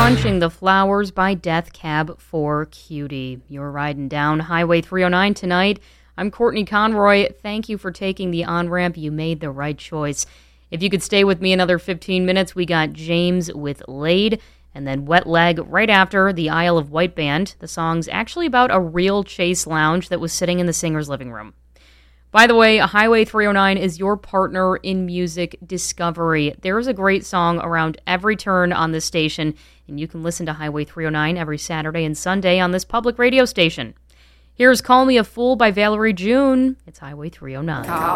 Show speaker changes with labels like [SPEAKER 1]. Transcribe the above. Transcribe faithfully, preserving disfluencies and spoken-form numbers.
[SPEAKER 1] Punching the Flowers by Death Cab for Cutie. You're riding down Highway three oh nine tonight. I'm Courtney Conroy. Thank you for taking the on-ramp. You made the right choice. If you could stay with me another fifteen minutes, we got James with Laid, and then Wet Leg right after the Isle of Wight Band. The song's actually about a real Chase lounge that was sitting in the singer's living room. By the way, Highway three oh nine is your partner in music discovery. There is a great song around every turn on this station, and you can listen to Highway three oh nine every Saturday and Sunday on this public radio station. Here's Call Me a Fool by Valerie June. It's Highway three oh nine.